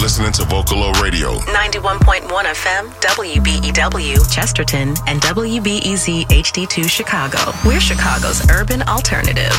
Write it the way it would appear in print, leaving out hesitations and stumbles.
listening to Vocalo Radio. 91.1 FM, WBEW, Chesterton, and WBEZ HD2 Chicago. We're Chicago's urban alternative.